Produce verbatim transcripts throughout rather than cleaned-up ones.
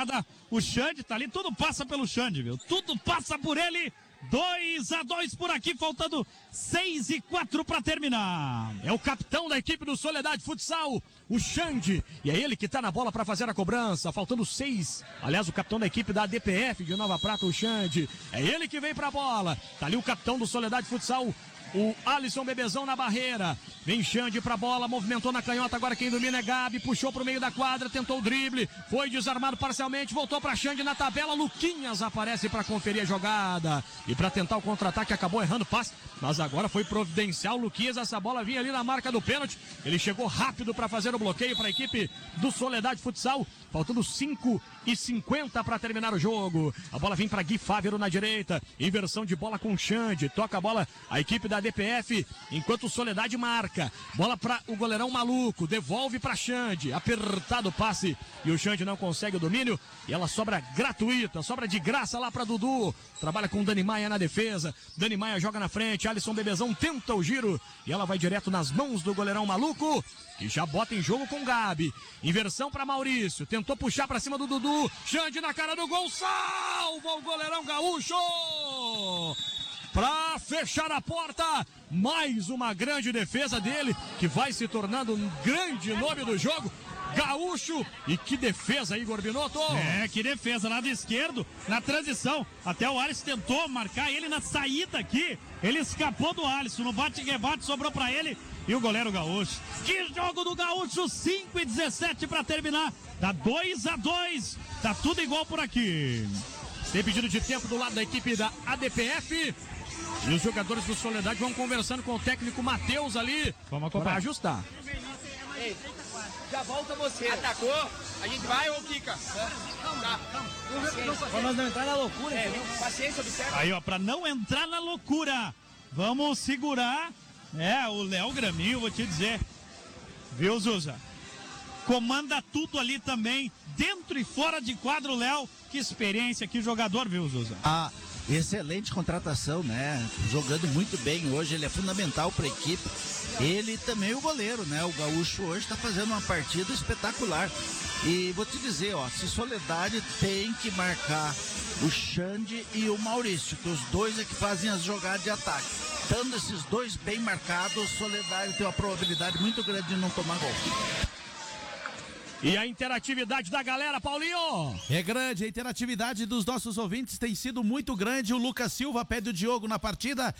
jogada. O Xande tá ali, tudo passa pelo Xande, viu? Tudo passa por ele. dois a dois por aqui, faltando seis e quatro para terminar. É o capitão da equipe do Soledade Futsal, o Xande, e é ele que tá na bola para fazer a cobrança, faltando seis. Aliás, o capitão da equipe da A D P F de Nova Prata, o Xande, é ele que vem pra bola. Tá ali o capitão do Soledade Futsal, o Alisson Bebezão na barreira. Vem Xande pra bola, movimentou na canhota, agora quem domina é Gabi, puxou pro meio da quadra, tentou o drible, foi desarmado parcialmente, voltou pra Xande na tabela, Luquinhas aparece pra conferir a jogada e pra tentar o contra-ataque, acabou errando o passe, mas agora foi providencial o Luquinhas, essa bola vinha ali na marca do pênalti, ele chegou rápido pra fazer o bloqueio pra equipe do Soledade Futsal, faltando cinco e cinquenta para terminar o jogo. A bola vem para Gui Fávero na direita. Inversão de bola com Xande. Toca a bola a equipe da D P F, enquanto o Soledade marca. Bola para o goleirão maluco. Devolve para Xande. Apertado o passe e o Xande não consegue o domínio. E ela sobra gratuita, sobra de graça lá para Dudu. Trabalha com Dani Maia na defesa. Dani Maia joga na frente. Alisson Bebezão tenta o giro e ela vai direto nas mãos do goleirão maluco, que já bota em jogo com Gabi. Inversão para Maurício. Tentou puxar para cima do Dudu. Xande na cara do gol, salva o goleirão gaúcho pra fechar a porta. Mais uma grande defesa dele, que vai se tornando um grande nome do jogo. Gaúcho, e que defesa, Igor Binotto. É, que defesa, lado esquerdo, na transição, até o Alisson tentou marcar ele na saída aqui, ele escapou do Alisson, no bate-rebate sobrou pra ele e o goleiro Gaúcho. Que jogo do Gaúcho, cinco e dezessete pra terminar, dá dois a dois, tá tudo igual por aqui. Tem pedido de tempo do lado da equipe da A D P F. E os jogadores do Soledade vão conversando com o técnico Matheus ali. Vamos acompanhar. Pra ajustar. Ei, já volta você. Atacou, a gente vai ou fica? Tá. Pra nós não entrar na loucura. É, paciência, observa. Aí, ó, pra não entrar na loucura, vamos segurar, é, o Léo Graminho, vou te dizer. Viu, Zuza? Comanda tudo ali também, dentro e fora de quadro, Léo. Que experiência, que jogador, viu, Zuza? Ah, excelente contratação, né? Jogando muito bem hoje, ele é fundamental para a equipe. Ele também o goleiro, né? O Gaúcho hoje está fazendo uma partida espetacular. E vou te dizer, ó, se Soledade tem que marcar o Xande e o Maurício, que os dois é que fazem as jogadas de ataque. Estando esses dois bem marcados, Soledade tem uma probabilidade muito grande de não tomar gol. E a interatividade da galera, Paulinho? É grande, a interatividade dos nossos ouvintes tem sido muito grande. O Lucas Silva pede o Diogo na partida,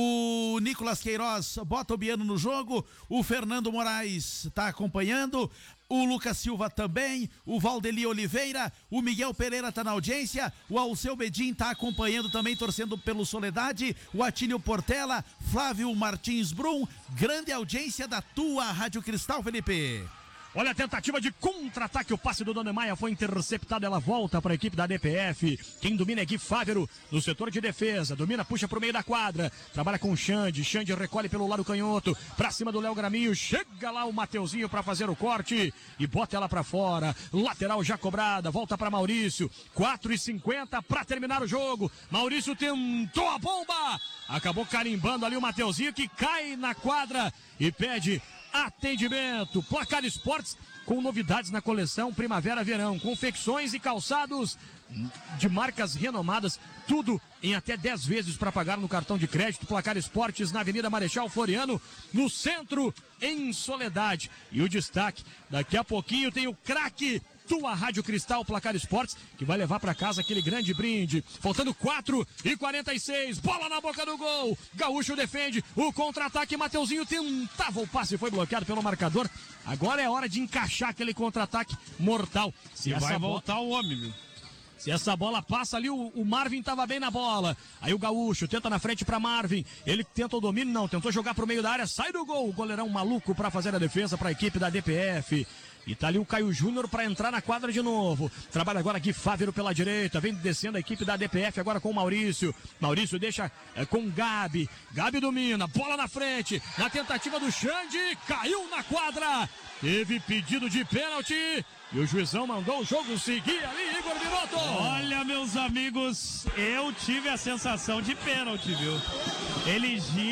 o Nicolas Queiroz bota o Biano no jogo, o Fernando Moraes está acompanhando, o Lucas Silva também, o Valdeli Oliveira, o Miguel Pereira tá na audiência, o Alceu Bedin tá acompanhando também, torcendo pelo Soledade, o Atílio Portela, Flávio Martins Brum, grande audiência da tua Rádio Cristal, Felipe. Olha a tentativa de contra-ataque, o passe do Dona Maia foi interceptado, ela volta para a equipe da D P F. Quem domina é Gui Fávero no setor de defesa, domina, puxa pro meio da quadra, trabalha com o Xande, Xande recolhe pelo lado canhoto, pra cima do Léo Graminho, chega lá o Mateuzinho para fazer o corte e bota ela para fora, lateral já cobrada, volta para Maurício, quatro e cinquenta para terminar o jogo. Maurício tentou a bomba, acabou carimbando ali o Mateuzinho, que cai na quadra e pede atendimento. Placar Esportes com novidades na coleção Primavera-Verão, confecções e calçados de marcas renomadas, tudo em até dez vezes para pagar no cartão de crédito. Placar Esportes na Avenida Marechal Floriano, no centro, em Soledade. E o destaque, daqui a pouquinho tem o craque tua Rádio Cristal, Placar Esportes, que vai levar para casa aquele grande brinde. Faltando quatro e quarenta e seis, bola na boca do gol, Gaúcho defende, o contra-ataque, Mateuzinho tentava o passe, foi bloqueado pelo marcador. Agora é hora de encaixar aquele contra-ataque mortal. Se e vai voltar o homem, meu. Se essa bola passa ali, o, o Marvin estava bem na bola. Aí o Gaúcho tenta na frente para Marvin. Ele tenta o domínio, não. Tentou jogar pro meio da área, sai do gol. O goleirão maluco para fazer a defesa para a equipe da D P F. E tá ali o Caio Júnior para entrar na quadra de novo. Trabalha agora Gui Fávero pela direita. Vem descendo a equipe da D P F agora com o Maurício. Maurício deixa é, com Gabi. Gabi domina, bola na frente. Na tentativa do Xande, caiu na quadra. Teve pedido de pênalti. E o juizão mandou o jogo seguir ali, Igor Binotto. Olha, meus amigos, eu tive a sensação de pênalti, viu? Ele gira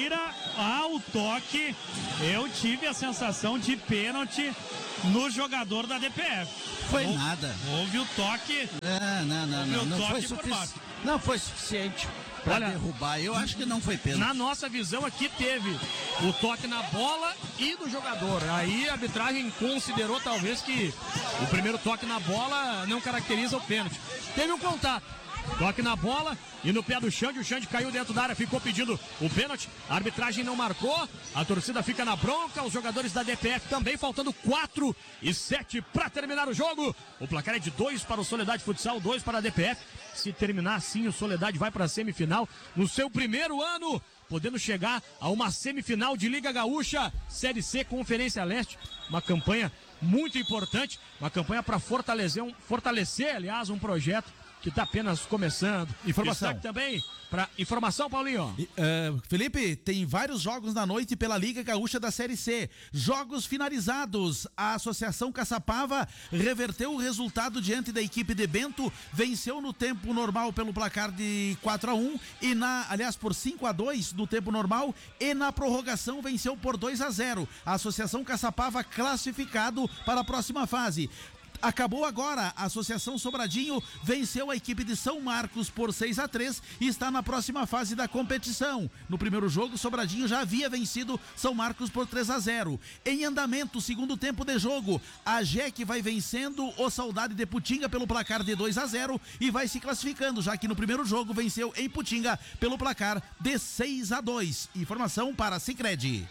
ao toque, eu tive a sensação de pênalti no jogador da D P F. Foi Houve, nada. Houve o toque. Não, não, não, não. Não foi, sufici... não foi suficiente para derrubar. Eu acho que não foi pênalti. Na nossa visão aqui teve o toque na bola e do jogador. Aí a arbitragem considerou talvez que o primeiro toque na bola não caracteriza o pênalti. Teve um contato. Toque na bola e no pé do Xande, o Xande caiu dentro da área, ficou pedindo o pênalti, a arbitragem não marcou, a torcida fica na bronca, os jogadores da D P F também, faltando quatro e sete para terminar o jogo. O placar é de dois para o Soledade Futsal, dois para a D P F. Se terminar assim, o Soledade vai para a semifinal no seu primeiro ano, podendo chegar a uma semifinal de Liga Gaúcha, Série C, Conferência Leste. Uma campanha muito importante, uma campanha para fortalecer, um, fortalecer, aliás, um projeto que está apenas começando. Informação. Destaque também para informação, Paulinho. E, uh, Felipe, tem vários jogos na noite pela Liga Gaúcha da Série C. Jogos finalizados. A Associação Caçapava reverteu o resultado diante da equipe de Bento, venceu no tempo normal pelo placar de quatro a um e na, aliás, por cinco a dois no tempo normal, e na prorrogação venceu por dois a zero. A Associação Caçapava classificado para a próxima fase. Acabou agora, a Associação Sobradinho venceu a equipe de São Marcos por seis a três e está na próxima fase da competição. No primeiro jogo, Sobradinho já havia vencido São Marcos por três a zero. Em andamento, segundo tempo de jogo, a J E C vai vencendo o Saudade de Putinga pelo placar de dois a zero e vai se classificando, já que no primeiro jogo venceu em Putinga pelo placar de seis a dois. Informação para a Sicredi.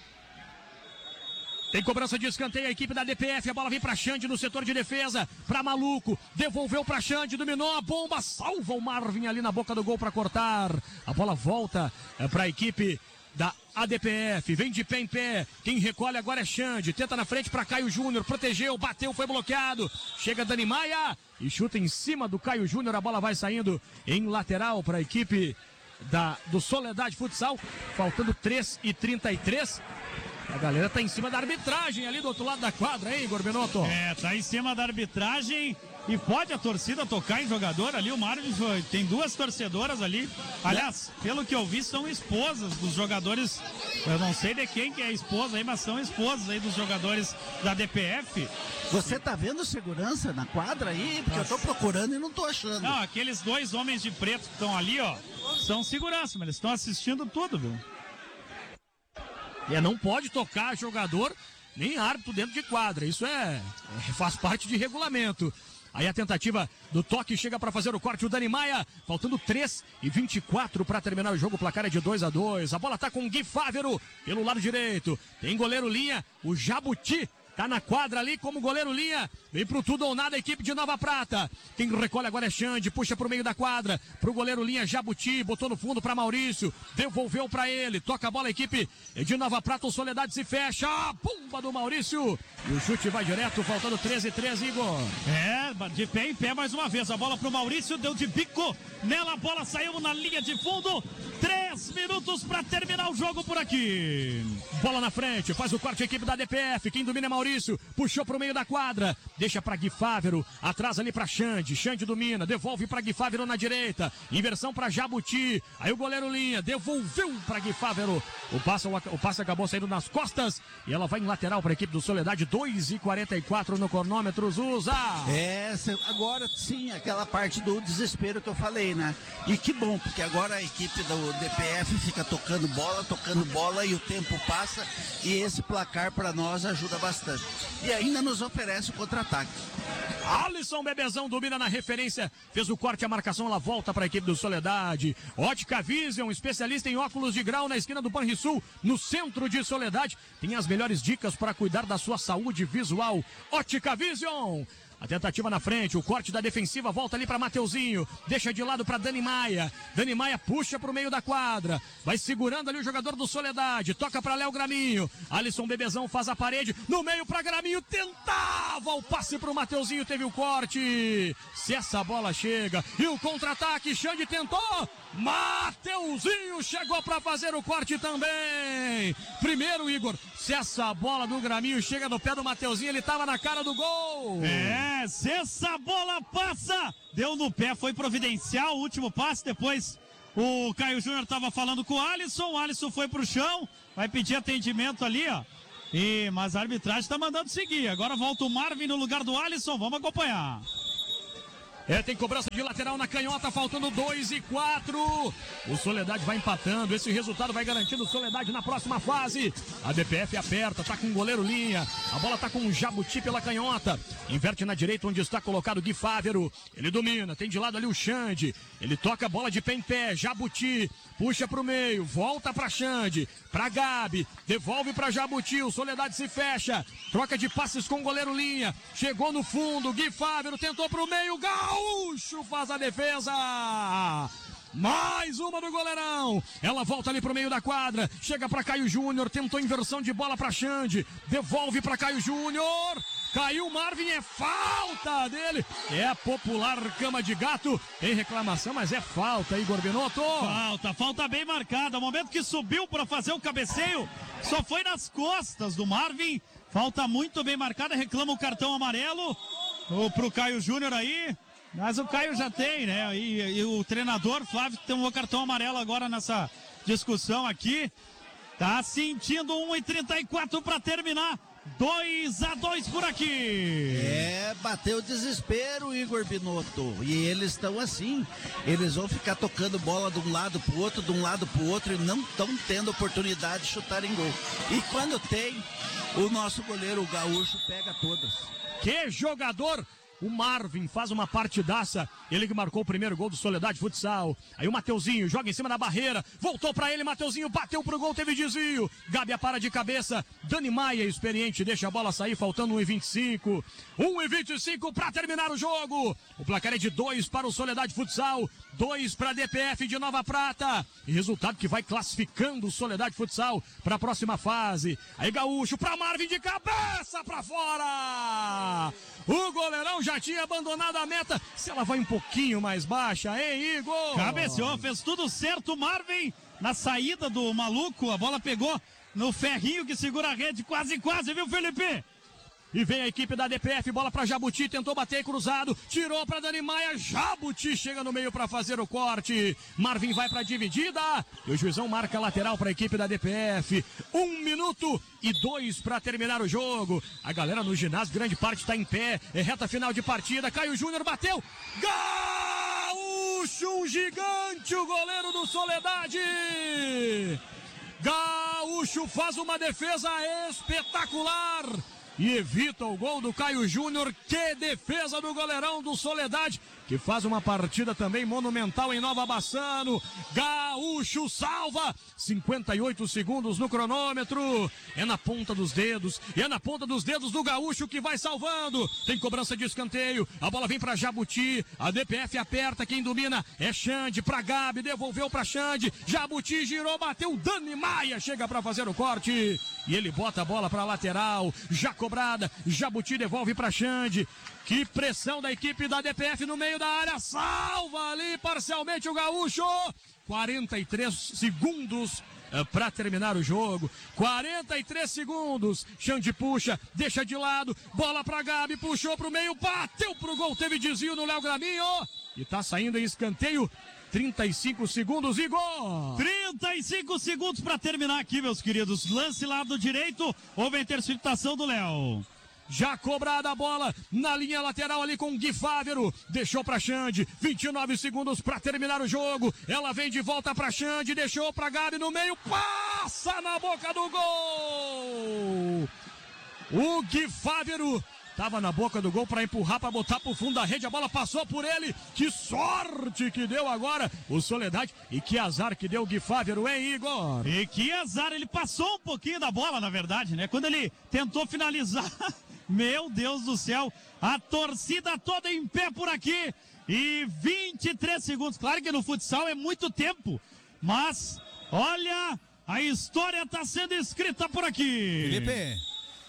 Tem cobrança de escanteio, a equipe da D P F, a bola vem pra Xande no setor de defesa, pra Maluco, devolveu pra Xande, dominou a bomba, salva o Marvin ali na boca do gol pra cortar, a bola volta é, pra equipe da A D P F, vem de pé em pé, quem recolhe agora é Xande, tenta na frente pra Caio Júnior, protegeu, bateu, foi bloqueado, chega Dani Maia e chuta em cima do Caio Júnior, a bola vai saindo em lateral pra equipe da, do Soledade Futsal, faltando três e trinta e três. A galera tá em cima da arbitragem ali do outro lado da quadra, hein, Igor Benotto? É, tá em cima da arbitragem e pode a torcida tocar em jogador ali. O Marvin tem duas torcedoras ali. Aliás, pelo que eu vi, são esposas dos jogadores. Eu não sei de quem que é a esposa aí, mas são esposas aí dos jogadores da D P F. Você tá vendo segurança na quadra aí? Porque Nossa. eu tô procurando e não tô achando. Não, aqueles dois homens de preto que estão ali, ó, são segurança, mas eles estão assistindo tudo, viu? É, não pode tocar jogador nem árbitro dentro de quadra. Isso é, é faz parte de regulamento. Aí a tentativa do toque chega para fazer o corte o Dani Maia, faltando três e vinte e quatro para terminar o jogo, o placar é de dois a dois. A bola tá com o Gui Fávero pelo lado direito. Tem goleiro linha, o Jabuti tá na quadra ali como goleiro linha. Vem pro tudo ou nada a equipe de Nova Prata. Quem recolhe agora é Xande, puxa pro meio da quadra, pro goleiro linha Jabuti, botou no fundo pra Maurício, devolveu pra ele, toca a bola a equipe de Nova Prata, o Soledade se fecha, a bomba do Maurício, e o chute vai direto, faltando treze e treze, Igor. É, de pé em pé mais uma vez, a bola pro Maurício, deu de bico, nela a bola saiu na linha de fundo, três minutos pra terminar o jogo por aqui. Bola na frente, faz o corte a equipe da D P F, quem domina é Maurício, puxou pro meio da quadra, deixa pra Gui Fávero, atrás ali pra Xande, Xande domina, devolve pra Gui Fávero na direita, inversão pra Jabuti, aí o goleiro linha, devolveu pra Gui Fávero, o passe, o, o passe acabou saindo nas costas, e ela vai em lateral pra equipe do Soledade, dois e quarenta e quatro no cronômetro, Zuza. É, agora sim, aquela parte do desespero que eu falei, né? E que bom, porque agora a equipe do D P F fica tocando bola, tocando bola, e o tempo passa, e esse placar pra nós ajuda bastante. E ainda nos oferece o contra-ataque. Alisson Bebezão domina na referência, fez o corte, a marcação, ela volta para a equipe do Soledade. Ótica Vision, especialista em óculos de grau na esquina do Banrisul, no centro de Soledade. Tem as melhores dicas para cuidar da sua saúde visual. Ótica Vision. A tentativa na frente, o corte da defensiva, volta ali para Mateuzinho, deixa de lado para Dani Maia. Dani Maia puxa para o meio da quadra, vai segurando ali o jogador do Soledade, toca para Léo Graminho. Alisson Bebezão faz a parede, no meio para Graminho, tentava o passe para o Mateuzinho, teve o corte. Se essa bola chega, e o contra-ataque, Xande tentou, Mateuzinho chegou para fazer o corte também. Primeiro, Igor, se essa bola do Graminho chega no pé do Mateuzinho, ele tava na cara do gol. É, se essa bola passa, deu no pé, foi providencial o último passe, depois O Caio Júnior estava falando com o Alisson, o Alisson foi pro chão, vai pedir atendimento ali, ó. E, mas a arbitragem está mandando seguir. Agora volta o Marvin no lugar do Alisson, vamos acompanhar. É, tem cobrança de lateral na canhota, faltando dois e quatro. O Soledade vai empatando. Esse resultado vai garantindo o Soledade na próxima fase. A D P F aperta, tá com o goleiro linha. A bola tá com o Jabuti pela canhota. Inverte na direita onde está colocado o Gui Fávero. Ele domina, tem de lado ali o Xande. Ele toca a bola de pé em pé. Jabuti puxa pro meio, volta pra Xande, pra Gabi, devolve pra Jabuti. O Soledade se fecha, troca de passes com o goleiro linha. Chegou no fundo, Gui Fávero tentou pro meio, Gaúcho faz a defesa. Mais uma do goleirão. Ela volta ali pro meio da quadra. Chega pra Caio Júnior. Tentou inversão de bola pra Xande. Devolve pra Caio Júnior. Caiu o Marvin. É falta dele. É a popular cama de gato. Tem reclamação, mas é falta, Igor Binotto. Falta, falta bem marcada. O momento que subiu pra fazer o cabeceio, só foi nas costas do Marvin. Falta muito bem marcada. Reclama o cartão amarelo o, pro Caio Júnior aí. Mas o Caio já tem, né? E, e o treinador, Flávio, tem um cartão amarelo agora nessa discussão aqui. Tá sentindo um e trinta e quatro para terminar. dois a dois por aqui. É, bateu o desespero, Igor Binotto. E eles estão assim. Eles vão ficar tocando bola de um lado pro outro, de um lado pro outro, e não estão tendo oportunidade de chutar em gol. E quando tem, o nosso goleiro, o Gaúcho, pega todas. Que jogador! O Marvin faz uma partidaça. Ele que marcou o primeiro gol do Soledade Futsal. Aí o Mateuzinho joga em cima da barreira. Voltou pra ele, Mateuzinho bateu pro gol, teve desvio. Gabi para de cabeça. Dani Maia, experiente, deixa a bola sair, faltando um e vinte e cinco. um e vinte e cinco para terminar o jogo. O placar é de dois para o Soledade Futsal, dois para a D P F de Nova Prata. E resultado que vai classificando o Soledade Futsal para a próxima fase. Aí Gaúcho para Marvin de cabeça para fora. O goleirão já tinha abandonado a meta. Se ela vai um pouquinho mais baixa, hein, Igor? Cabeceou, fez tudo certo o Marvin. Na saída do maluco, a bola pegou no ferrinho que segura a rede. Quase, quase, viu, Felipe? E vem a equipe da D P F, bola pra Jabuti, tentou bater cruzado, tirou pra Dani Maia, Jabuti chega no meio pra fazer o corte. Marvin vai pra dividida e o juizão marca lateral pra equipe da D P F. Um minuto e dois pra terminar o jogo. A galera no ginásio, grande parte tá em pé, é reta final de partida. Caio Júnior bateu, Gaúcho, um gigante, o goleiro do Soledade. Gaúcho faz uma defesa espetacular e evita o gol do Caio Júnior. Que defesa do goleirão do Soledade, que faz uma partida também monumental em Nova Bassano. Gaúcho salva, cinquenta e oito segundos no cronômetro. É na ponta dos dedos, é na ponta dos dedos do Gaúcho que vai salvando. Tem cobrança de escanteio, a bola vem pra Jabuti, a D P F aperta, quem domina é Xande, pra Gabi, devolveu pra Xande, Jabuti girou, bateu, Dani Maia chega pra fazer o corte. E ele bota a bola pra lateral, já cobrada, Jabuti devolve pra Xande. Que pressão da equipe da D P F no meio da área, salva ali parcialmente o Gaúcho. quarenta e três segundos para terminar o jogo, quarenta e três segundos. Xande puxa, deixa de lado, bola pra Gabi, puxou pro meio, bateu pro gol, teve desvio no Léo Graminho e tá saindo em escanteio. trinta e cinco segundos, Igor! trinta e cinco segundos para terminar aqui, meus queridos. Lance lado direito, houve a interceptação do Léo. Já cobrada a bola na linha lateral ali com o Gui Fávero. Deixou pra Xande, vinte e nove segundos para terminar o jogo. Ela vem de volta pra Xande, deixou pra Gabi no meio, passa na boca do gol! O Gui Fávero tava na boca do gol para empurrar, para botar pro fundo da rede, a bola passou por ele. Que sorte que deu agora o Soledade e que azar que deu o Gui Fávero, hein, Igor? E que azar, ele passou um pouquinho da bola, na verdade, né? Quando ele tentou finalizar, meu Deus do céu, a torcida toda em pé por aqui e vinte e três segundos. Claro que no futsal é muito tempo, mas olha, a história tá sendo escrita por aqui. Felipe,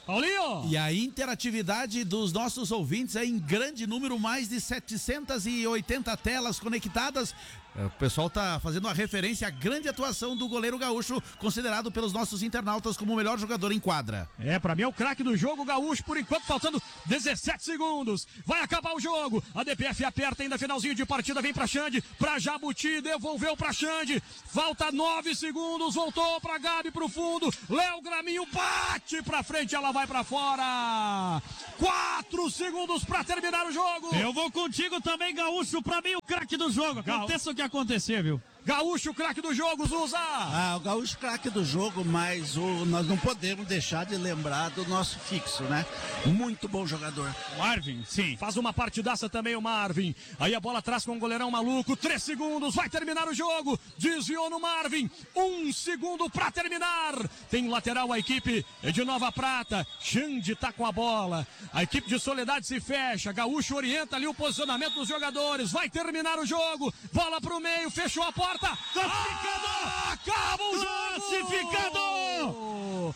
Paulinho! E a interatividade dos nossos ouvintes é em grande número, mais de setecentas e oitenta telas conectadas. O pessoal tá fazendo uma referência à grande atuação do goleiro gaúcho, considerado pelos nossos internautas como o melhor jogador em quadra. É, pra mim é o craque do jogo, gaúcho, por enquanto faltando dezessete segundos. Vai acabar o jogo. A D P F aperta ainda, finalzinho de partida, vem pra Xande, pra Jabuti, devolveu pra Xande. Falta nove segundos, voltou pra Gabi pro fundo. Léo Graminho bate pra frente, ela vai pra fora. Quatro segundos pra terminar o jogo. Eu vou contigo também, gaúcho, pra mim o craque do jogo. Aconteça o que acontecer, viu? Gaúcho, craque do jogo, Zuza! Ah, o Gaúcho craque do jogo, mas o, nós não podemos deixar de lembrar do nosso fixo, né? Muito bom jogador. Marvin, sim. Faz uma partidaça também o Marvin. Aí a bola atrás com o goleirão maluco. Três segundos, vai terminar o jogo. Desviou no Marvin. Um segundo pra terminar. Tem lateral a equipe de Nova Prata. Xande tá com a bola. A equipe de Soledade se fecha. Gaúcho orienta ali o posicionamento dos jogadores. Vai terminar o jogo. Bola pro meio, fechou a porta. Classificado! Ah, acaba o Classificado! jogo!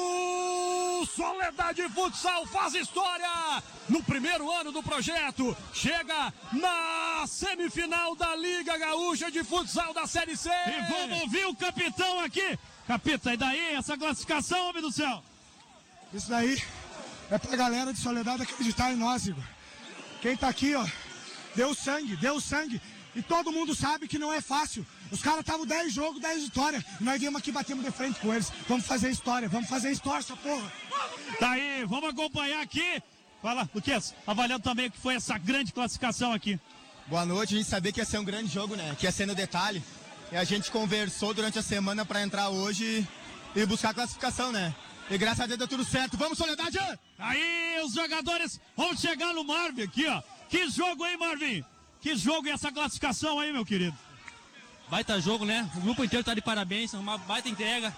O Soledade Futsal faz história no primeiro ano do projeto. Chega na semifinal da Liga Gaúcha de Futsal da Série C. E vamos ouvir o capitão aqui. Capita, e daí essa classificação, homem do céu? Isso daí é pra galera de Soledade acreditar em nós, Igor. Quem tá aqui, ó, deu sangue, deu sangue. E todo mundo sabe que não é fácil. Os caras estavam dez jogos, dez vitórias. E nós viemos aqui, batemos de frente com eles. Vamos fazer história, vamos fazer história, essa porra. Tá aí, vamos acompanhar aqui. Fala, Luquez, avaliando também o que foi essa grande classificação aqui. Boa noite, a gente sabia que ia ser um grande jogo, né? Que ia ser no detalhe. E a gente conversou durante a semana para entrar hoje e buscar a classificação, né? E graças a Deus deu tudo certo. Vamos, Soledade! Aí, os jogadores vão chegar no Marvin aqui, ó. Que jogo, hein, Marvin? Que jogo e essa classificação aí, meu querido? Baita jogo, né? O grupo inteiro tá de parabéns, uma baita entrega.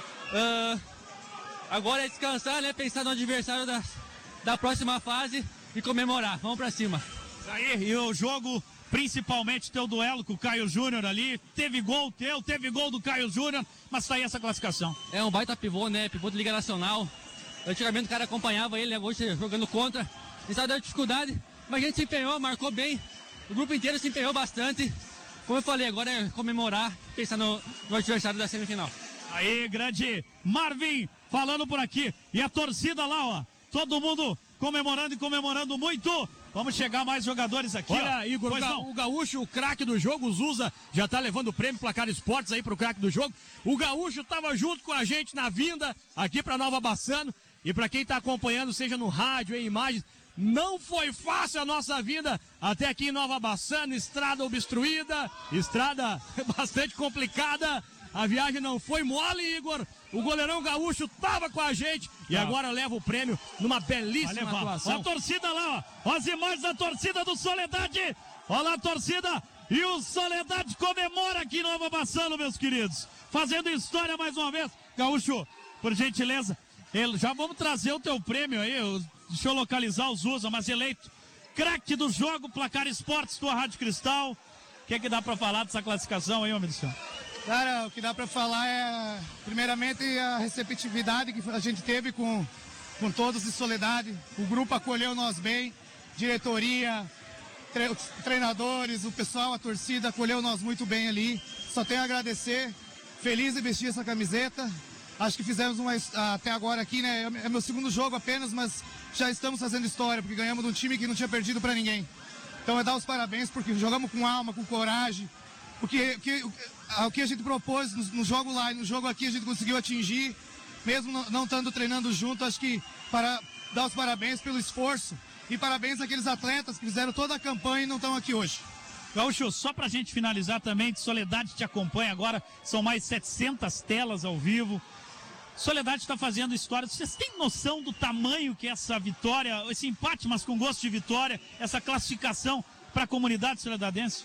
Uh, agora é descansar, né? Pensar no adversário da, da próxima fase e comemorar. Vamos pra cima. Aí, e o jogo, principalmente teu duelo com o Caio Júnior ali. Teve gol teu, teve gol do Caio Júnior, mas tá aí essa classificação. É um baita pivô, né? Pivô de Liga Nacional. Antigamente o cara acompanhava ele, né? Hoje jogando contra. Ele sabe da dificuldade, mas a gente se empenhou, marcou bem. O grupo inteiro se empenhou bastante. Como eu falei, agora é comemorar, pensar no, no adversário da semifinal. Aí, grande Marvin, falando por aqui. E a torcida lá, ó. Todo mundo comemorando e comemorando muito. Vamos chegar mais jogadores aqui. Olha, ó. Igor, Pois o, ga, não. o Gaúcho, o craque do jogo, o Zuza, já tá levando o prêmio Placar Esportes aí pro craque do jogo. O Gaúcho tava junto com a gente na vinda aqui pra Nova Bassano. E pra quem tá acompanhando, seja no rádio, em imagens, não foi fácil a nossa vinda até aqui em Nova Bassano, estrada obstruída, estrada bastante complicada. A viagem não foi mole, Igor. O goleirão gaúcho tava com a gente e Tá. agora leva o prêmio numa belíssima Olha atuação. a torcida lá, ó. As imagens da torcida do Soledade. Olha lá a torcida. E o Soledade comemora aqui em Nova Bassano, meus queridos. Fazendo história mais uma vez. Gaúcho, por gentileza, ele, já vamos trazer o teu prêmio aí. Eu, deixa eu localizar os Zuza, mas eleito craque do jogo, Placar Esportes, tua Rádio Cristal. O que é que dá pra falar dessa classificação aí, homem do céu? Cara, o que dá pra falar é, primeiramente, a receptividade que a gente teve com, com todos de Soledade. O grupo acolheu nós bem, diretoria, tre treinadores, o pessoal, a torcida acolheu nós muito bem ali. Só tenho a agradecer, feliz de vestir essa camiseta. Acho que fizemos uma, até agora aqui, né? É meu segundo jogo apenas, mas já estamos fazendo história, porque ganhamos de um time que não tinha perdido pra ninguém. Então é dar os parabéns, porque jogamos com alma, com coragem. Porque que, o que a gente propôs no, no jogo lá e no jogo aqui a gente conseguiu atingir, mesmo não, não estando treinando junto. Acho que para dar os parabéns pelo esforço e parabéns àqueles atletas que fizeram toda a campanha e não estão aqui hoje. Gaúcho, só pra gente finalizar também, Soledade te acompanha agora, são mais setecentas telas ao vivo. Soledade está fazendo história. Vocês têm noção do tamanho que é essa vitória, esse empate, mas com gosto de vitória, essa classificação para a comunidade soledadense?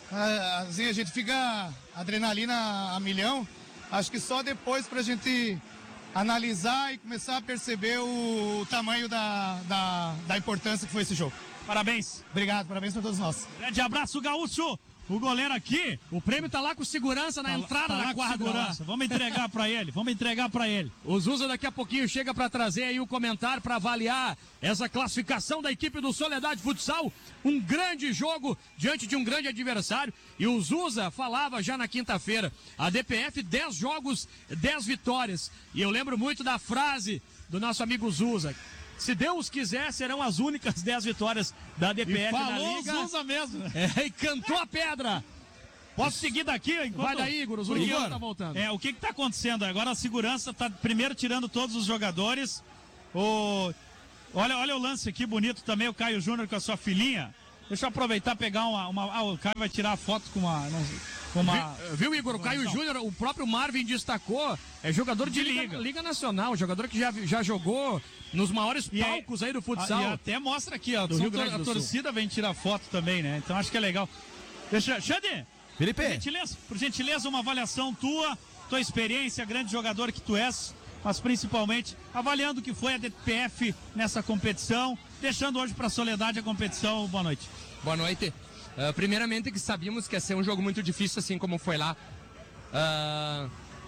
Ah, assim, a gente fica adrenalina a milhão. Acho que só depois pra gente analisar e começar a perceber o, o tamanho da, da, da importância que foi esse jogo. Parabéns. Obrigado, parabéns para todos nós. Grande abraço, Gaúcho. O goleiro aqui. O prêmio tá lá com segurança na Tá, entrada tá da lá com quadra. segurança. Vamos entregar pra ele, vamos entregar pra ele. O Zuza daqui a pouquinho chega para trazer aí o comentário para avaliar essa classificação da equipe do Soledade Futsal. Um grande jogo diante de um grande adversário. E o Zuza falava já na quinta-feira, a D P F dez jogos, dez vitórias. E eu lembro muito da frase do nosso amigo Zuza: se Deus quiser, serão as únicas dez vitórias da D P F E na falou liga. o Zuza mesmo. É, e cantou a pedra. Posso seguir daqui? Enquanto... Vai daí, Igor, o Porque- Zuza tá voltando. É, o que que tá acontecendo? Agora a segurança tá primeiro tirando todos os jogadores. O... Olha, olha o lance aqui bonito também, o Caio Júnior com a sua filhinha. Deixa eu aproveitar e pegar uma, uma... Ah, o Caio vai tirar a foto com uma... não sei, com uma... Viu, viu, Igor? O Caio Não. Júnior, o próprio Marvin destacou, é jogador de, De liga. liga. Liga Nacional, jogador que já, já jogou nos maiores E aí- palcos aí do Ah, futsal. e até mostra aqui, ó. Do são Rio to- Grande do a Sul. torcida vem tirar foto também, né? Então acho que é legal. Deixa, Xande, Felipe. por gentileza, por gentileza, uma avaliação tua, tua experiência, grande jogador que tu és, mas principalmente avaliando o que foi a D P F nessa competição, deixando hoje para a Soledade a competição. Boa noite. Boa noite. Ah, primeiramente que sabíamos que ia ser um jogo muito difícil, assim como foi lá. Ah,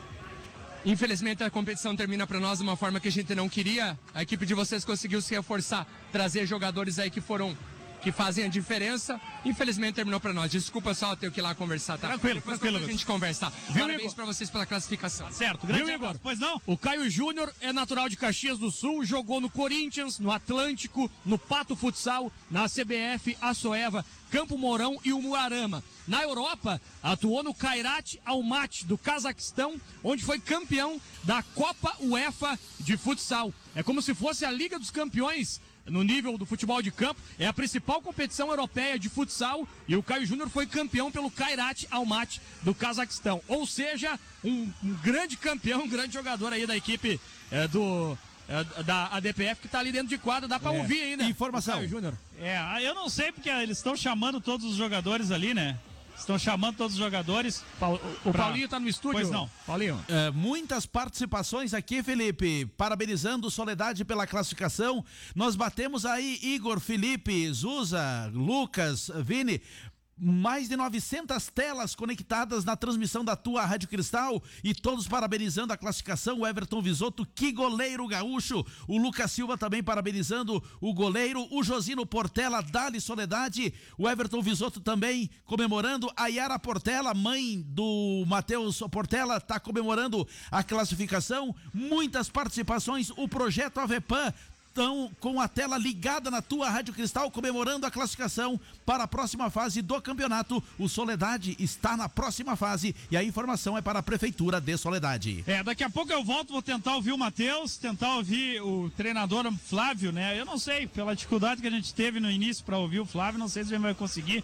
infelizmente a competição termina para nós de uma forma que a gente não queria. A equipe de vocês conseguiu se reforçar, trazer jogadores aí que foram que fazem a diferença. Infelizmente terminou para nós. Desculpa só, eu tenho que ir lá conversar, tá? Tranquilo, Depois tranquilo, a gente conversa. Tá? Viu, Parabéns Igor? para vocês pela classificação. Certo, grande Viu, Igor? abraço. Pois não? O Caio Júnior é natural de Caxias do Sul, jogou no Corinthians, no Atlântico, no Pato Futsal, na C B F, a Soeva, Campo Mourão e o Muarama. Na Europa, atuou no Kairat Almaty, do Cazaquistão, onde foi campeão da Copa UEFA de futsal. É como se fosse a Liga dos Campeões no nível do futebol de campo. É a principal competição europeia de futsal e o Caio Júnior foi campeão pelo Kairat Almaty do Cazaquistão. Ou seja, um, um grande campeão, um grande jogador aí da equipe é, do... é, da A D P F que tá ali dentro de quadra, dá pra É. ouvir ainda. Informação. O Caio Júnior. É, eu não sei porque eles estão chamando todos os jogadores ali, né? Estão chamando todos os jogadores. Pau- O Pra- Paulinho tá no estúdio? Pois não. Paulinho. É, muitas participações aqui, Felipe. Parabenizando o Soledade pela classificação. Nós batemos aí Igor, Felipe, Zuza, Lucas, Vini. Mais de novecentas telas conectadas na transmissão da tua Rádio Cristal e todos parabenizando a classificação. O Everton Visoto, que goleiro gaúcho. O Lucas Silva também parabenizando o goleiro. O Josino Portela, Dali Soledade. O Everton Visoto também comemorando. A Yara Portela, mãe do Matheus Portela, está comemorando a classificação. Muitas participações. O projeto Avepan estão com a tela ligada na tua Rádio Cristal, comemorando a classificação para a próxima fase do campeonato. O Soledade está na próxima fase e a informação é para a Prefeitura de Soledade. É, daqui a pouco eu volto, vou tentar ouvir o Matheus, tentar ouvir o treinador Flávio, né? Eu não sei, pela dificuldade que a gente teve no início para ouvir o Flávio, não sei se a gente vai conseguir.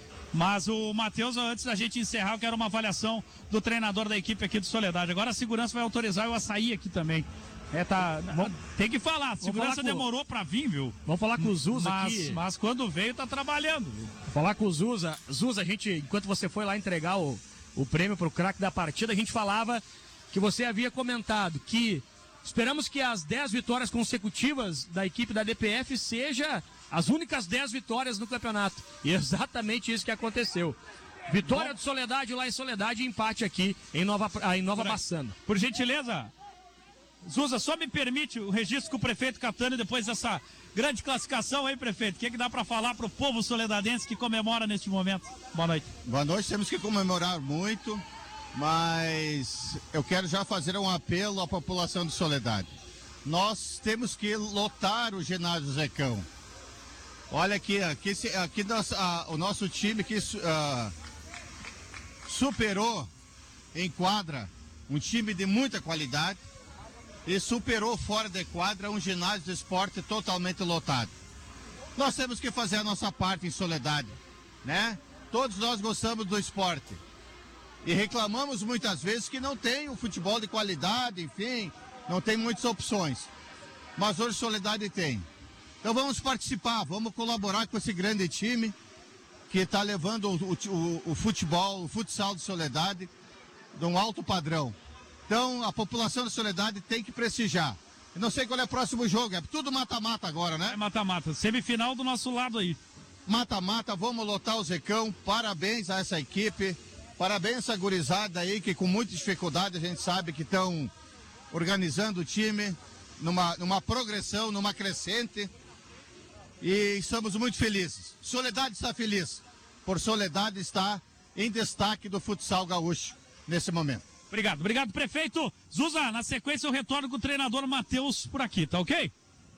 Mas o Matheus, antes da gente encerrar, eu quero uma avaliação do treinador da equipe aqui do Soledade. Agora a segurança vai autorizar eu a sair aqui também. É, tá. Tem que falar, a segurança falar com- demorou pra vir, viu? Vamos falar com o Zuza Mas, aqui. mas quando veio, tá trabalhando. Viu? Falar com o Zuza. Zuza, a gente, enquanto você foi lá entregar o, o prêmio pro craque da partida, a gente falava que você havia comentado que esperamos que as dez vitórias consecutivas da equipe da D P F seja as únicas dez vitórias no campeonato. E é exatamente isso que aconteceu. Vitória do Soledade lá em Soledade e empate aqui em Nova, em Nova Por aí. Bassano. Por gentileza, Zuza, só me permite o registro com o prefeito Catani depois dessa grande classificação aí, prefeito. O que, é que dá para falar pro povo soledadense que comemora neste momento? Boa noite. Boa noite, temos que comemorar muito, mas eu quero já fazer um apelo à população de Soledade. Nós temos que lotar o ginásio Zecão. Olha aqui, aqui, esse- aqui nós, ah, o nosso time que ah, superou em quadra um time de muita qualidade e superou fora de quadra um ginásio de esporte totalmente lotado. Nós temos que fazer a nossa parte em Soledade, né? Todos nós gostamos do esporte e reclamamos muitas vezes que não tem o futebol de qualidade, enfim, não tem muitas opções. Mas hoje Soledade tem. Então vamos participar, vamos colaborar com esse grande time que está levando o, o, o futebol, o futsal de Soledade de um alto padrão. Então a população de Soledade tem que prestigiar. Eu não sei qual é o próximo jogo, é tudo mata-mata agora, né? É mata-mata. Semifinal do nosso lado aí. mata-mata, vamos lotar o Zecão. Parabéns a essa equipe, parabéns a essa gurizada aí que com muita dificuldade a gente sabe que estão organizando o time numa, numa progressão, numa crescente. E estamos muito felizes. Soledade está feliz, por Soledade está em destaque do futsal gaúcho nesse momento. Obrigado, obrigado, prefeito. Zuza, na sequência eu retorno com o treinador Matheus por aqui, tá ok?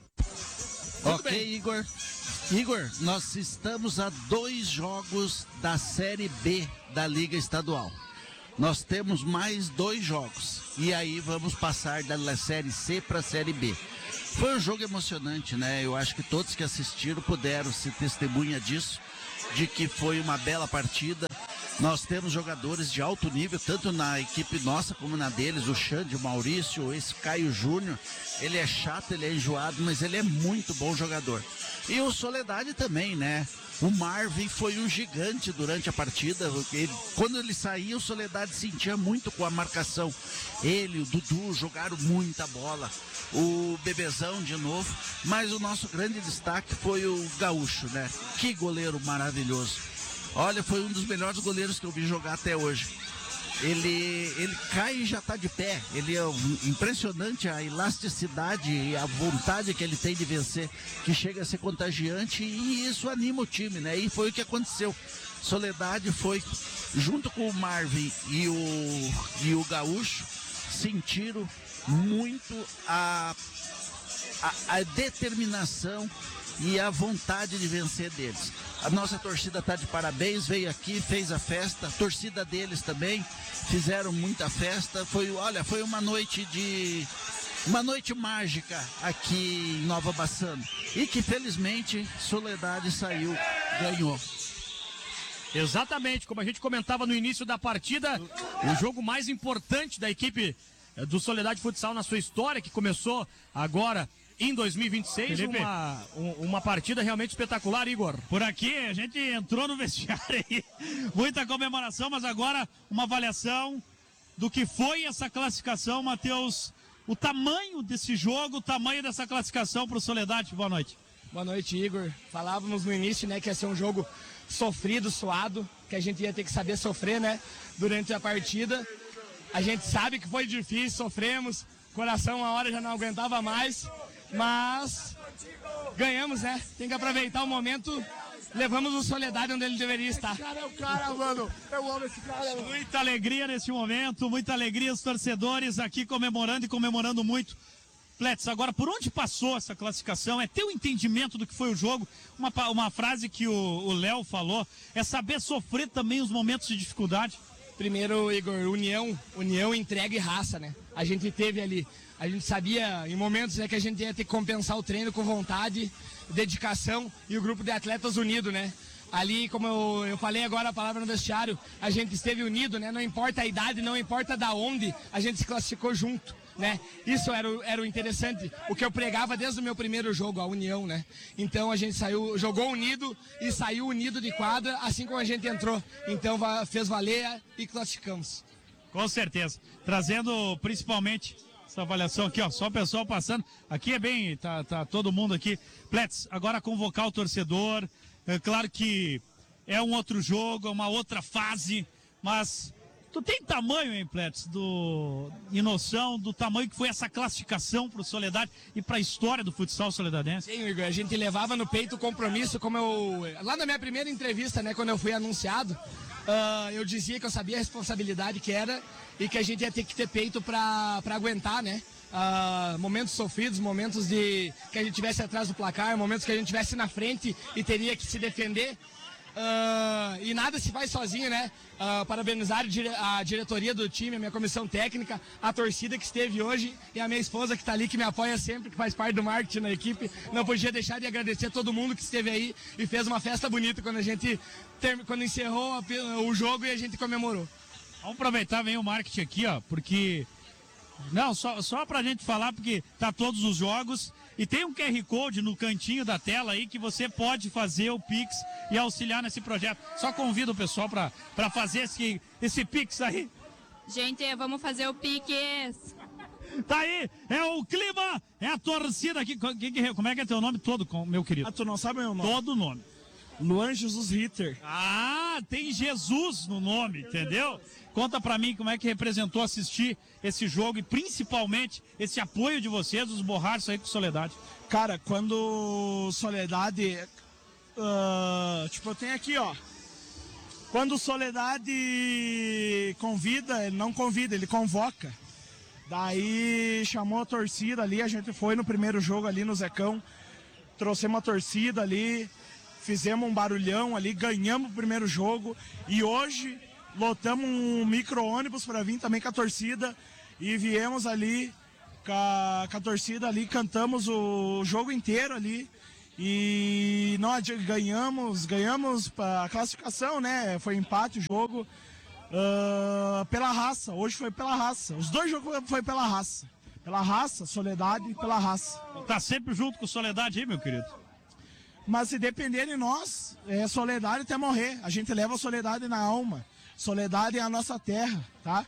Ok, bem. Igor. Igor, nós estamos a dois jogos da Série B da Liga Estadual. Nós temos mais dois jogos. E aí vamos passar da Série C para a Série B. Foi um jogo emocionante, né? Eu acho que todos que assistiram puderam ser testemunha disso, de que foi uma bela partida. Nós temos jogadores de alto nível, tanto na equipe nossa como na deles, o Xande, o Maurício, esse Caio Júnior. Ele é chato, ele é enjoado, mas ele é muito bom jogador. E o Soledade também, né? O Marvin foi um gigante durante a partida. Ele, quando ele saía, o Soledade sentia muito com a marcação. Ele, o Dudu jogaram muita bola. O Bebezão de novo. Mas o nosso grande destaque foi o Gaúcho, né? Que goleiro maravilhoso. Olha, foi um dos melhores goleiros que eu vi jogar até hoje. Ele, ele cai e já está de pé. Ele é impressionante a elasticidade e a vontade que ele tem de vencer, que chega a ser contagiante, e isso anima o time, né? E foi o que aconteceu. Soledade foi, junto com o Marvin e o, e o Gaúcho, sentiram muito a, a, a determinação e a vontade de vencer deles. A nossa torcida está de parabéns, veio aqui, fez a festa, a torcida deles também, fizeram muita festa. Foi, olha, foi uma noite de uma noite mágica aqui em Nova Bassano. E que felizmente Soledade saiu, ganhou. Exatamente, como a gente comentava no início da partida, o jogo mais importante da equipe do Soledade Futsal na sua história, que começou agora em dois mil e vinte e seis, uma, uma partida realmente espetacular, Igor. Por aqui, a gente entrou no vestiário aí, muita comemoração, mas agora uma avaliação do que foi essa classificação, Matheus, o tamanho desse jogo, o tamanho dessa classificação para o Soledade. Boa noite. Boa noite, Igor. Falávamos no início, né, que ia ser um jogo sofrido, suado, que a gente ia ter que saber sofrer, né, durante a partida. A gente sabe que foi difícil, sofremos, coração uma hora já não aguentava mais, mas ganhamos, né? Tem que aproveitar o momento. Levamos o Soledade onde ele deveria estar. Esse cara é o cara, mano. Eu amo esse cara. Mano. Muita alegria nesse momento, muita alegria os torcedores aqui comemorando e comemorando muito. Pletz, agora por onde passou essa classificação? É ter o entendimento do que foi o jogo. Uma, uma frase que o Léo falou, é saber sofrer também os momentos de dificuldade. Primeiro, Igor, união, união, entrega e raça, né? A gente teve ali. A gente sabia em momentos, né, que a gente ia ter que compensar o treino com vontade, dedicação e o grupo de atletas unido, né? Ali, como eu, eu falei agora a palavra no vestiário, a gente esteve unido, né? Não importa a idade, não importa da onde, a gente se classificou junto, né? Isso era o, era o interessante, o que eu pregava desde o meu primeiro jogo, a união, né? Então a gente saiu, jogou unido e saiu unido de quadra, assim como a gente entrou. Então fez valer e classificamos. Com certeza. Trazendo principalmente essa avaliação aqui, ó, só o pessoal passando. Aqui é bem, tá, tá todo mundo aqui. Pletz, agora convocar o torcedor. É claro que é um outro jogo, é uma outra fase, mas tu tem tamanho, hein, Pletz, do, e noção do tamanho que foi essa classificação pro Soledade e pra história do futsal soledadense? Sim, Igor, a gente levava no peito o compromisso, como eu... Lá na minha primeira entrevista, né, quando eu fui anunciado, uh, eu dizia que eu sabia a responsabilidade que era e que a gente ia ter que ter peito pra, pra aguentar, né? Uh, momentos sofridos, momentos de que a gente estivesse atrás do placar, momentos que a gente estivesse na frente e teria que se defender. Uh, e nada se faz sozinho, né? Uh, parabenizar a diretoria do time, a minha comissão técnica, a torcida que esteve hoje e a minha esposa que está ali, que me apoia sempre, que faz parte do marketing na equipe. Não podia deixar de agradecer a todo mundo que esteve aí e fez uma festa bonita quando a gente quando encerrou o jogo e a gente comemorou. Vamos aproveitar, vem o marketing aqui, ó, porque... Não, só, só pra gente falar, porque tá todos os jogos e tem um Q R Code no cantinho da tela aí que você pode fazer o Pix e auxiliar nesse projeto. Só convido o pessoal pra, pra fazer esse, esse Pix aí. Gente, vamos fazer o Pix. Tá aí, é o clima, é a torcida aqui. Como é que é teu nome todo, meu querido? Ah, tu não sabe meu nome? Todo o nome. Luan Jesus Ritter. Ah, tem Jesus no nome, entendeu? Conta pra mim como é que representou assistir esse jogo e principalmente esse apoio de vocês, os borrachos aí com Soledade. Cara, quando Soledade... Uh, tipo, eu tenho aqui, ó. Quando Soledade convida, ele não convida, ele convoca. Daí chamou a torcida ali, a gente foi no primeiro jogo ali no Zecão, trouxemos a torcida ali, fizemos um barulhão ali, ganhamos o primeiro jogo e hoje lotamos um micro-ônibus para vir também com a torcida e viemos ali com a, com a torcida ali, cantamos o jogo inteiro ali e nós ganhamos, ganhamos a classificação, né? Foi empate o jogo. Uh, pela raça, hoje foi pela raça. Os dois jogos foi pela raça. Pela raça, Soledade e pela raça. Tá sempre junto com Soledade aí, meu querido? Mas se depender de nós, é Soledade até morrer. A gente leva a Soledade na alma. Soledade é a nossa terra, tá?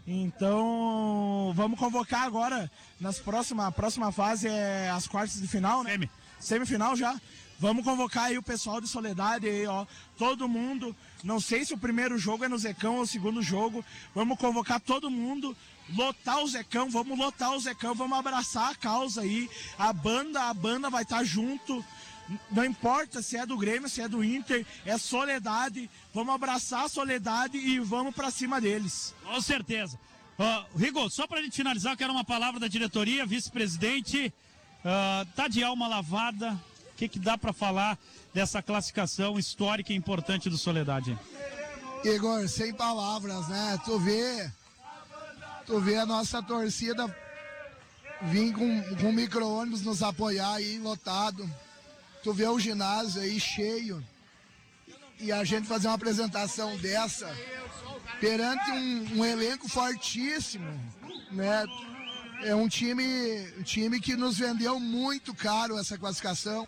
Então, vamos convocar agora, nas próxima, a próxima fase é as quartas de final, né? Semi. Semifinal já. Vamos convocar aí o pessoal de Soledade aí, ó. Todo mundo. Não sei se o primeiro jogo é no Zecão ou o segundo jogo. Vamos convocar todo mundo. Lotar o Zecão, vamos lotar o Zecão, vamos abraçar a causa aí. A banda, a banda vai estar junto. Não importa se é do Grêmio, se é do Inter, é Soledade. Vamos abraçar a Soledade e vamos pra cima deles. Com certeza. Uh, Rigo, só pra gente finalizar, eu quero uma palavra da diretoria, vice-presidente. Uh, tá de alma lavada. O que, que dá para falar dessa classificação histórica e importante do Soledade? Igor, sem palavras, né? Tu vê, tu vê a nossa torcida vir com, com micro-ônibus nos apoiar aí, lotado. Tu vê o ginásio aí cheio. E a gente fazer uma apresentação dessa perante um, um elenco fortíssimo, né? É um time, um time que nos vendeu muito caro essa classificação.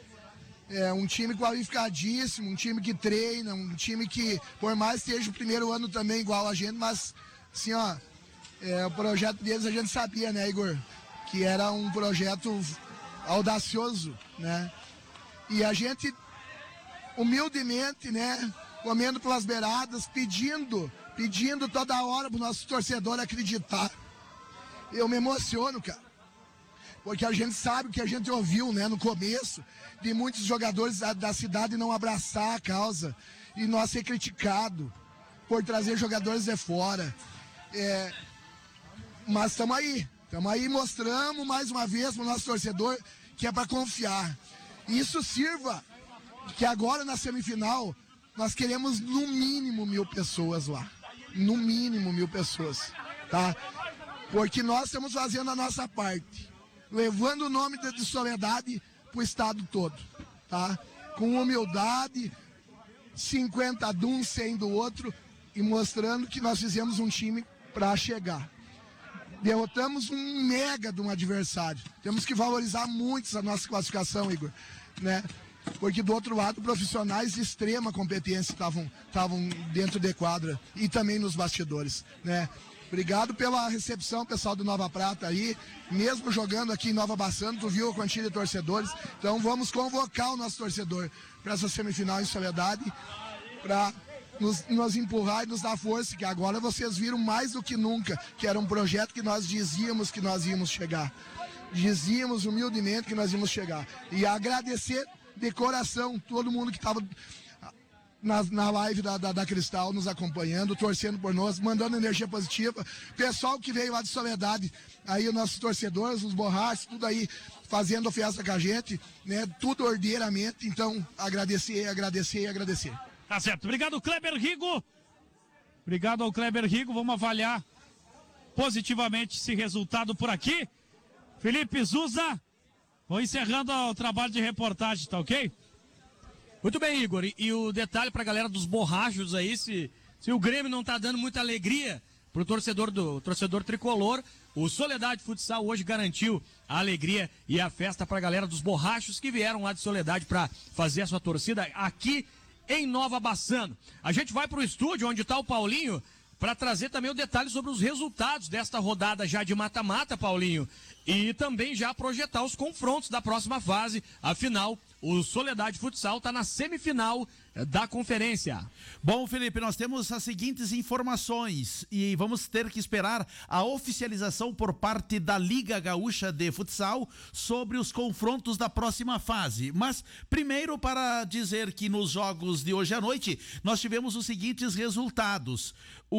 É um time qualificadíssimo, um time que treina, um time que, por mais que esteja o primeiro ano também igual a gente, mas, assim, ó, é, o projeto deles a gente sabia, né, Igor? Que era um projeto audacioso, né? E a gente, humildemente, né, comendo pelas beiradas, pedindo, pedindo toda hora pro nosso torcedor acreditar. Eu me emociono, cara. Porque a gente sabe o que a gente ouviu, né, no começo, de muitos jogadores da, da cidade não abraçar a causa e nós ser criticado por trazer jogadores de fora. É, mas estamos aí, estamos aí, mostramos mais uma vez para o nosso torcedor que é para confiar. E isso sirva que agora na semifinal nós queremos no mínimo mil pessoas lá. No mínimo mil pessoas, tá? Porque nós estamos fazendo a nossa parte, levando o nome de Soledade para o estado todo, tá? Com humildade, cinquenta de um, cem do outro, e mostrando que nós fizemos um time para chegar. Derrotamos um mega de um adversário. Temos que valorizar muito a nossa classificação, Igor, né? Porque do outro lado, profissionais de extrema competência estavam estavam dentro de quadra e também nos bastidores, né? Obrigado pela recepção, pessoal do Nova Prata aí, mesmo jogando aqui em Nova Bassano, tu viu a quantia de torcedores, então vamos convocar o nosso torcedor para essa semifinal em Soledade, para nos, nos empurrar e nos dar força, que agora vocês viram mais do que nunca, que era um projeto que nós dizíamos que nós íamos chegar, dizíamos humildemente que nós íamos chegar, e agradecer de coração todo mundo que estava Na, na live da, da, da Cristal, nos acompanhando, torcendo por nós, mandando energia positiva. Pessoal que veio lá de Soledade, aí os nossos torcedores, os borrachos, tudo aí fazendo a festa com a gente, né? Tudo ordeiramente. Então, agradecer, agradecer e agradecer. Tá certo. Obrigado, Kleber Rigo. Obrigado ao Kleber Rigo. Vamos avaliar positivamente esse resultado por aqui. Felipe Zuza, vou encerrando o trabalho de reportagem, tá ok? Muito bem, Igor. E, e o detalhe pra galera dos borrachos aí, se, se o Grêmio não tá dando muita alegria pro torcedor do torcedor tricolor, o Soledade Futsal hoje garantiu a alegria e a festa pra galera dos borrachos que vieram lá de Soledade pra fazer a sua torcida aqui em Nova Bassano. A gente vai pro estúdio onde tá o Paulinho para trazer também o detalhe sobre os resultados desta rodada já de mata-mata, Paulinho, e também já projetar os confrontos da próxima fase. Afinal, o Soledade Futsal está na semifinal da conferência. Bom, Felipe, nós temos as seguintes informações e vamos ter que esperar a oficialização por parte da Liga Gaúcha de Futsal sobre os confrontos da próxima fase. Mas, primeiro, para dizer que nos jogos de hoje à noite, nós tivemos os seguintes resultados.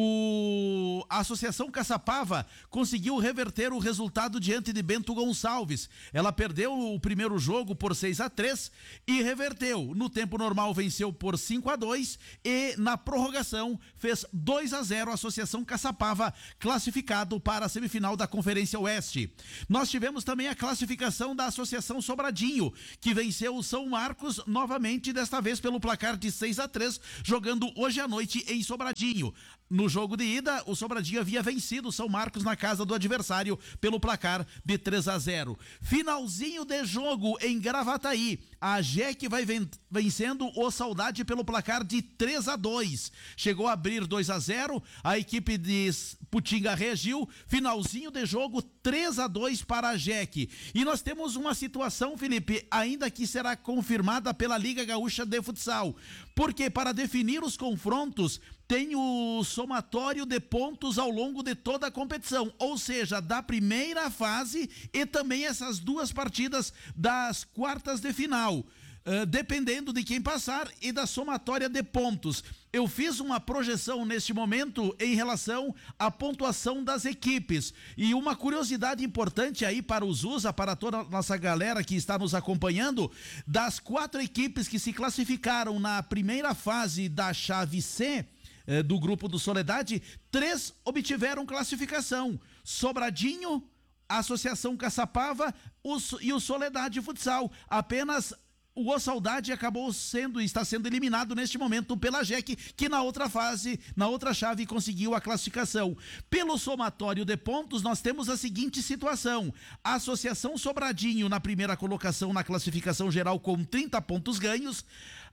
O... A Associação Caçapava conseguiu reverter o resultado diante de Bento Gonçalves. Ela perdeu o primeiro jogo por seis a três e reverteu. No tempo normal venceu por cinco a dois e na prorrogação fez dois a zero a Associação Caçapava, classificado para a semifinal da Conferência Oeste. Nós tivemos também a classificação da Associação Sobradinho, que venceu o São Marcos novamente, desta vez pelo placar de seis a três, jogando hoje à noite em Sobradinho. No jogo de ida, o Sobradinho havia vencido o São Marcos na casa do adversário pelo placar de três a zero. Finalzinho de jogo em Gravataí. A J E C vai vencendo o Saudade pelo placar de três a dois. Chegou a abrir dois a zero. A equipe de Putinga reagiu. Finalzinho de jogo três a dois para a J E C. E nós temos uma situação, Felipe, ainda que será confirmada pela Liga Gaúcha de Futsal. Porque para definir os confrontos tem o somatório de pontos ao longo de toda a competição, ou seja, da primeira fase e também essas duas partidas das quartas de final, uh, dependendo de quem passar e da somatória de pontos. Eu fiz uma projeção neste momento em relação à pontuação das equipes e uma curiosidade importante aí para os U S A, para toda a nossa galera que está nos acompanhando, das quatro equipes que se classificaram na primeira fase da chave C, do grupo do Soledade, três obtiveram classificação: Sobradinho, a Associação Caçapava e o Soledade Futsal. Apenas o Saudade acabou sendo e está sendo eliminado neste momento pela J E C, que na outra fase, na outra chave, conseguiu a classificação. Pelo somatório de pontos, nós temos a seguinte situação: a Associação Sobradinho na primeira colocação na classificação geral com trinta pontos ganhos,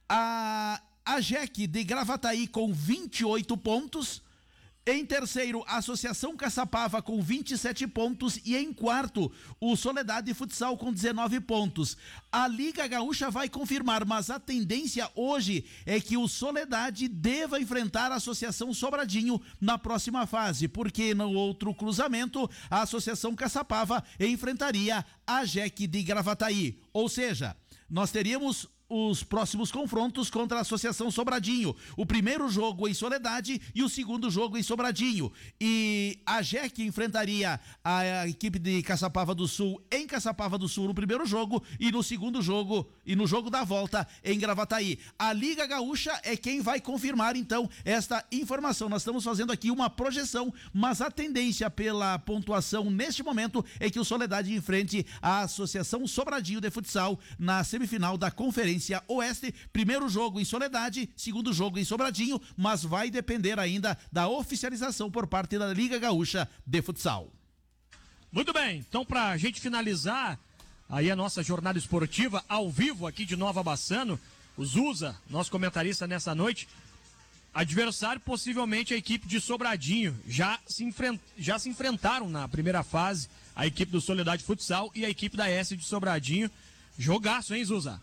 a A J E C de Gravataí com vinte e oito pontos. Em terceiro, a Associação Caçapava com vinte e sete pontos. E em quarto, o Soledade Futsal com dezenove pontos. A Liga Gaúcha vai confirmar, mas a tendência hoje é que o Soledade deva enfrentar a Associação Sobradinho na próxima fase, porque no outro cruzamento, a Associação Caçapava enfrentaria a J E C de Gravataí. Ou seja, nós teríamos os próximos confrontos contra a Associação Sobradinho. O primeiro jogo em Soledade e o segundo jogo em Sobradinho. E a J E C enfrentaria a equipe de Caçapava do Sul em Caçapava do Sul no primeiro jogo e no segundo jogo e no jogo da volta em Gravataí. A Liga Gaúcha é quem vai confirmar então esta informação. Nós estamos fazendo aqui uma projeção, mas a tendência pela pontuação neste momento é que o Soledade enfrente a Associação Sobradinho de Futsal na semifinal da Conferência Oeste. Primeiro jogo em Soledade, segundo jogo em Sobradinho, mas vai depender ainda da oficialização por parte da Liga Gaúcha de Futsal. Muito bem, então pra gente finalizar aí a nossa jornada esportiva ao vivo aqui de Nova Bassano, o Zusa, nosso comentarista nessa noite, adversário possivelmente a equipe de Sobradinho, já se, enfrent... já se enfrentaram na primeira fase a equipe do Soledade Futsal e a equipe da S de Sobradinho. Jogaço, hein, Zusa?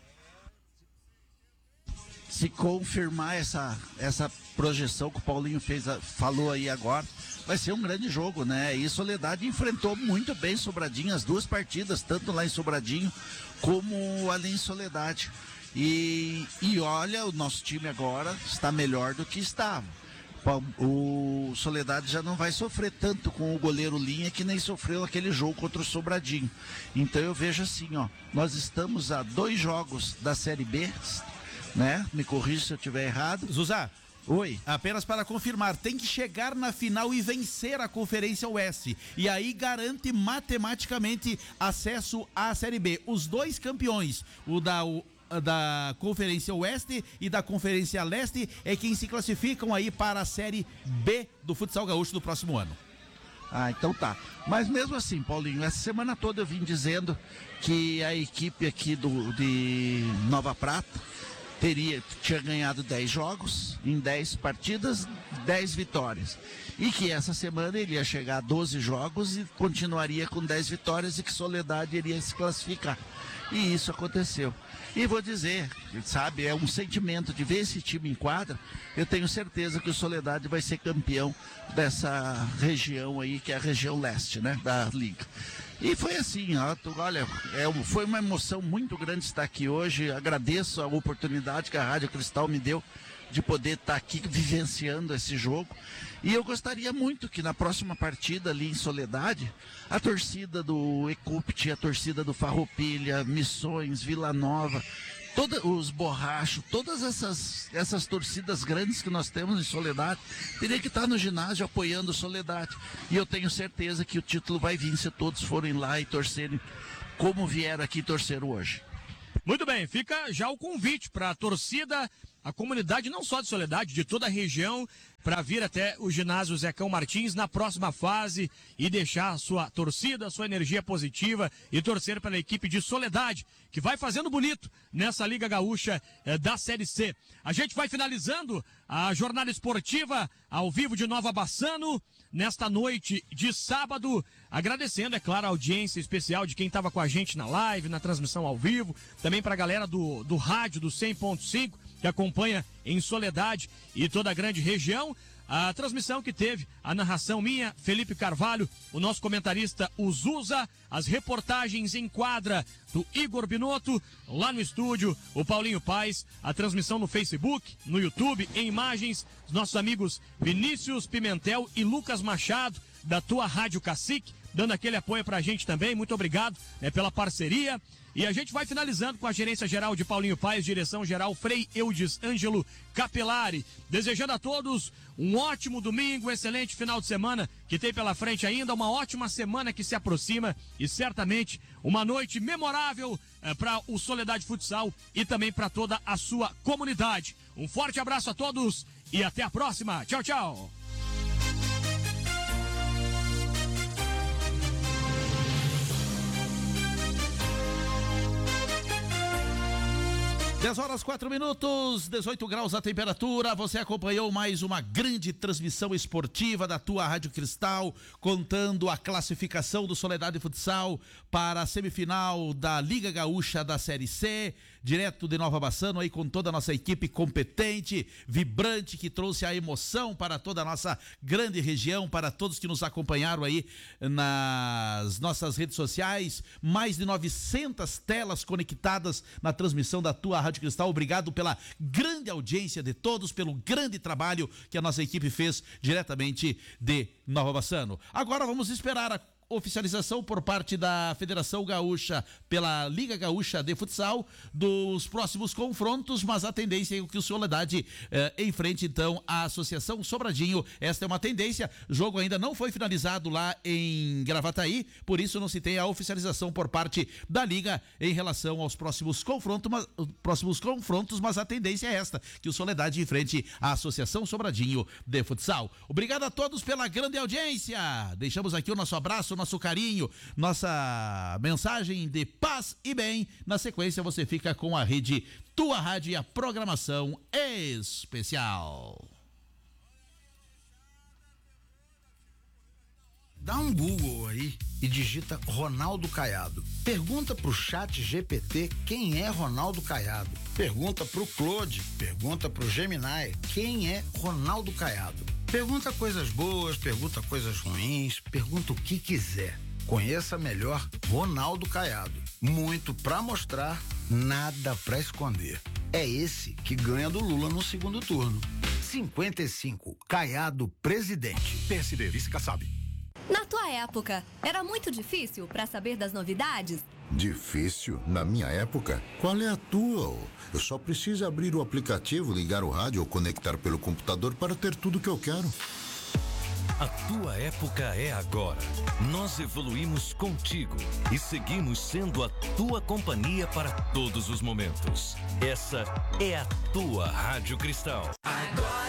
Se confirmar essa, essa projeção que o Paulinho fez, falou aí agora, vai ser um grande jogo, né? E Soledade enfrentou muito bem Sobradinho, as duas partidas, tanto lá em Sobradinho como ali em Soledade. E, e olha, o nosso time agora está melhor do que estava. O Soledade já não vai sofrer tanto com o goleiro Linha, que nem sofreu aquele jogo contra o Sobradinho. Então eu vejo assim, ó, nós estamos a dois jogos da Série B, né? Me corrija se eu estiver errado. Zuzá, oi. Apenas para confirmar, tem que chegar na final e vencer a Conferência Oeste. E aí garante matematicamente acesso à Série B. Os dois campeões, o da... O... da Conferência Oeste e da Conferência Leste, é quem se classificam aí para a Série B do Futsal Gaúcho do próximo ano. Ah, então tá. Mas mesmo assim, Paulinho, essa semana toda eu vim dizendo que a equipe aqui do, de Nova Prata teria, tinha ganhado dez jogos, em dez partidas, dez vitórias. E que essa semana ele ia chegar a doze jogos e continuaria com dez vitórias e que Soledade iria se classificar. E isso aconteceu. E vou dizer, sabe, é um sentimento de ver esse time em quadra. Eu tenho certeza que o Soledade vai ser campeão dessa região aí, que é a região leste, né, da liga. E foi assim, ó, olha, é, foi uma emoção muito grande estar aqui hoje. Agradeço a oportunidade que a Rádio Cristal me deu de poder estar aqui vivenciando esse jogo. E eu gostaria muito que na próxima partida ali em Soledade, a torcida do Ecupt, a torcida do Farroupilha, Missões, Vila Nova, todos os Borrachos, todas essas, essas torcidas grandes que nós temos em Soledade, teria que estar no ginásio apoiando Soledade. E eu tenho certeza que o título vai vir se todos forem lá e torcerem como vieram aqui e torceram hoje. Muito bem, fica já o convite para a torcida, a comunidade não só de Soledade, de toda a região, para vir até o ginásio Zecão Martins na próxima fase e deixar a sua torcida, a sua energia positiva e torcer pela equipe de Soledade, que vai fazendo bonito nessa Liga Gaúcha eh, da Série C. A gente vai finalizando a jornada esportiva ao vivo de Nova Bassano nesta noite de sábado, agradecendo, é claro, a audiência especial de quem estava com a gente na live, na transmissão ao vivo, também para a galera do, do rádio do cem ponto cinco, que acompanha em Soledade e toda a grande região. A transmissão que teve a narração minha, Felipe Carvalho, o nosso comentarista Uzusa, as reportagens em quadra do Igor Binotto, lá no estúdio, o Paulinho Paes, a transmissão no Facebook, no YouTube, em imagens, os nossos amigos Vinícius Pimentel e Lucas Machado, da tua Rádio Cacique, dando aquele apoio pra gente também. Muito obrigado, né, pela parceria. E a gente vai finalizando com a gerência geral de Paulinho Paes, direção geral Frei Eudes Ângelo Capelari. Desejando a todos um ótimo domingo, um excelente final de semana que tem pela frente ainda, uma ótima semana que se aproxima e certamente uma noite memorável eh, para o Soledade Futsal e também para toda a sua comunidade. Um forte abraço a todos e até a próxima. Tchau, tchau. dez horas, quatro minutos, dezoito graus a temperatura. Você acompanhou mais uma grande transmissão esportiva da tua Rádio Cristal, contando a classificação do Soledade Futsal para a semifinal da Liga Gaúcha da Série C, direto de Nova Bassano, aí com toda a nossa equipe competente, vibrante, que trouxe a emoção para toda a nossa grande região, para todos que nos acompanharam aí nas nossas redes sociais. Mais de novecentas telas conectadas na transmissão da tua Rádio Cristal. Obrigado pela grande audiência de todos, pelo grande trabalho que a nossa equipe fez diretamente de Nova Bassano. Agora vamos esperar a oficialização por parte da Federação Gaúcha pela Liga Gaúcha de Futsal dos próximos confrontos, mas a tendência é que o Soledade eh, enfrente então a Associação Sobradinho. Esta é uma tendência, o jogo ainda não foi finalizado lá em Gravataí, por isso não se tem a oficialização por parte da Liga em relação aos próximos confrontos, mas, próximos confrontos, mas a tendência é esta, que o Soledade enfrente a Associação Sobradinho de Futsal. Obrigado a todos pela grande audiência, deixamos aqui o nosso abraço, nosso carinho, nossa mensagem de paz e bem. Na sequência você fica com a rede Tua Rádio e a programação especial. Dá um Google aí e digita Ronaldo Caiado. Pergunta pro chat G P T quem é Ronaldo Caiado. Pergunta pro Claude, pergunta pro Gemini quem é Ronaldo Caiado. Pergunta coisas boas, pergunta coisas ruins, pergunta o que quiser. Conheça melhor Ronaldo Caiado. Muito pra mostrar, nada pra esconder. É esse que ganha do Lula no segundo turno. cinquenta e cinco, Caiado presidente. P S D, vice Kassab. Na tua época, era muito difícil pra saber das novidades? Difícil? Na minha época? Qual é a tua? Eu só preciso abrir o aplicativo, ligar o rádio ou conectar pelo computador para ter tudo que eu quero. A tua época é agora. Nós evoluímos contigo e seguimos sendo a tua companhia para todos os momentos. Essa é a tua Rádio Cristal. Agora